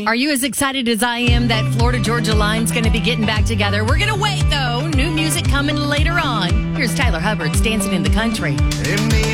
Are you as excited as I am that Florida-Georgia line's going to be getting back together? We're going to wait, though. New music coming later on. Here's Tyler Hubbard's Dancing in the Country. In the